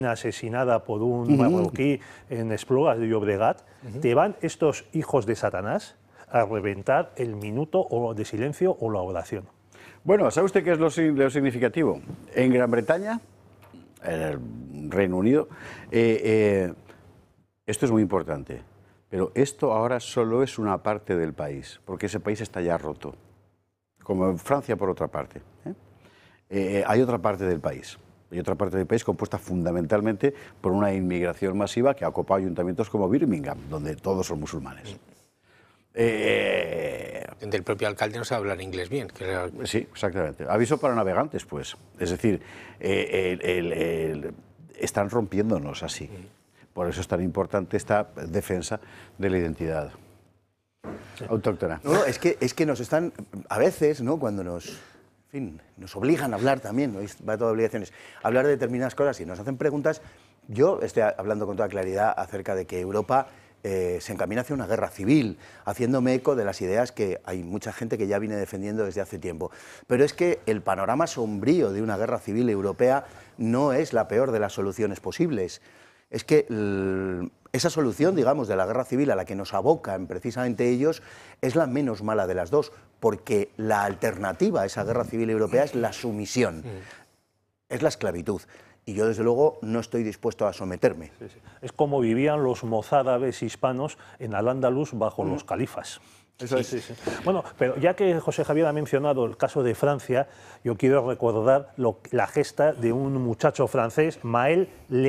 asesinada por un marroquí en Esplugas de Llobregat, te van estos hijos de Satanás a reventar el minuto de silencio o la oración. Bueno, ¿sabe usted qué es lo significativo? En Gran Bretaña, en el Reino Unido, esto es muy importante, pero esto ahora solo es una parte del país, porque ese país está ya roto, como en Francia por otra parte. Hay otra parte del país. Hay otra parte del país compuesta fundamentalmente por una inmigración masiva que ha ocupado ayuntamientos como Birmingham, donde todos son musulmanes. Donde el propio alcalde no sabe hablar inglés bien. Sí, exactamente. Aviso para navegantes, pues. Es decir, están rompiéndonos así. Por eso es tan importante esta defensa de la identidad autóctona. No, es que nos están, a veces, ¿no?, cuando nos obligan a hablar también, ¿no?, va todo de obligaciones, hablar de determinadas cosas y nos hacen preguntas. Yo estoy hablando con toda claridad acerca de que Europa se encamina hacia una guerra civil, haciéndome eco de las ideas que hay mucha gente que ya viene defendiendo desde hace tiempo. Pero es que el panorama sombrío de una guerra civil europea no es la peor de las soluciones posibles. Es que esa solución, digamos, de la guerra civil a la que nos abocan precisamente ellos es la menos mala de las dos, porque la alternativa a esa guerra civil europea es la sumisión, es la esclavitud. Y yo, desde luego, no estoy dispuesto a someterme. Sí, sí. Es como vivían los mozárabes hispanos en Al-Ándalus bajo los califas. Eso es. Sí, sí. Bueno, pero ya que José Javier ha mencionado el caso de Francia, yo quiero recordar la gesta de un muchacho francés, Maël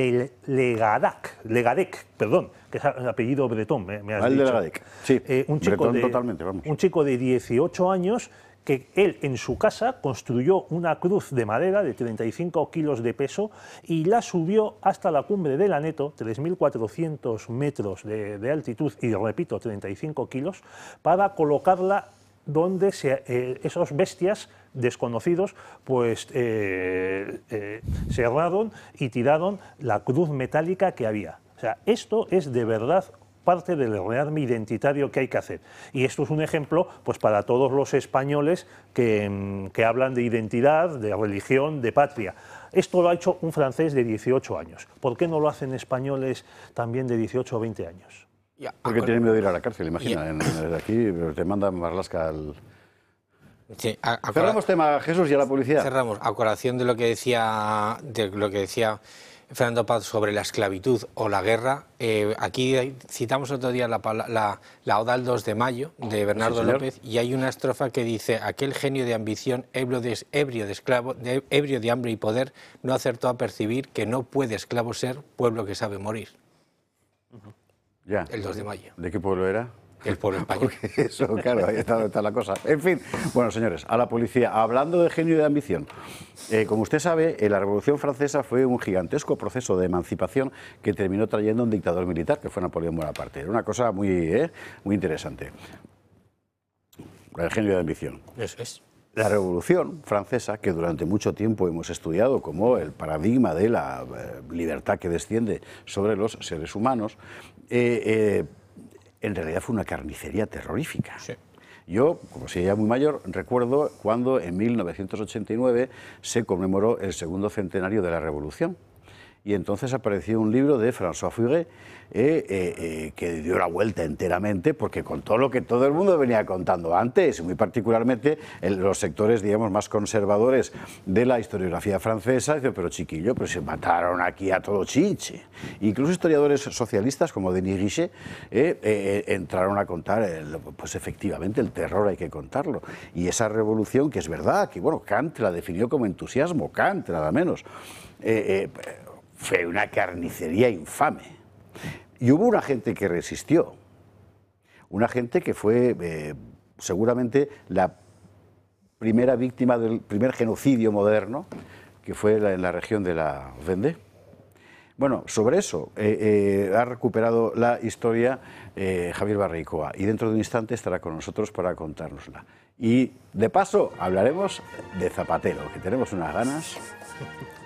Legadec, perdón, que es el apellido bretón, me has dicho. Legadec, sí, bretón totalmente, vamos. Un chico de 18 años que él en su casa construyó una cruz de madera de 35 kilos de peso y la subió hasta la cumbre del Aneto, 3.400 metros de altitud y, repito, 35 kilos, para colocarla donde esos bestias desconocidos pues cerraron y tiraron la cruz metálica que había. O sea, esto es de verdad parte del rearme identitario que hay que hacer. Y esto es un ejemplo pues, para todos los españoles que hablan de identidad, de religión, de patria. Esto lo ha hecho un francés de 18 años. ¿Por qué no lo hacen españoles también de 18 o 20 años? Porque tienen miedo de ir a la cárcel, imagina. Aquí te mandan Marlaska al... Sí, cerramos tema Jesús y a la policía. Cerramos. A colación de lo que decía Fernando Paz sobre la esclavitud o la guerra, aquí citamos otro día la Oda al 2 de mayo de Bernardo López, y hay una estrofa que dice: aquel genio de ambición, ebrio de hambre y poder, no acertó a percibir que no puede esclavo ser pueblo que sabe morir. Ya. El 2 de mayo. ¿De qué pueblo era? El pueblo español. Porque eso, claro, ahí está la cosa. En fin, bueno, señores, a la policía. Hablando de genio y de ambición, como usted sabe, la Revolución Francesa fue un gigantesco proceso de emancipación que terminó trayendo un dictador militar, que fue Napoleón Bonaparte. Era una cosa muy interesante. El genio de ambición. Eso es. La Revolución Francesa, que durante mucho tiempo hemos estudiado como el paradigma de la libertad que desciende sobre los seres humanos, en realidad fue una carnicería terrorífica. Sí. Yo, como soy ya muy mayor, recuerdo cuando en 1989 se conmemoró el segundo centenario de la Revolución. Y entonces apareció un libro de François Furet que dio la vuelta enteramente, porque contó lo que todo el mundo venía contando antes, muy particularmente los sectores, digamos, más conservadores de la historiografía francesa. Dice, pero chiquillo, pero se mataron aquí a todo chiche. Incluso historiadores socialistas como Denis Richet entraron a contar, pues efectivamente, el terror hay que contarlo. Y esa revolución, que es verdad, que bueno, Kant la definió como entusiasmo, Kant nada menos, fue una carnicería infame. Y hubo una gente que resistió, una gente que fue seguramente la primera víctima del primer genocidio moderno, que fue en la región de la Vendée. Bueno, sobre eso ha recuperado la historia Javier Barreicoa, y dentro de un instante estará con nosotros para contárnosla. Y de paso hablaremos de Zapatero, que tenemos unas ganas.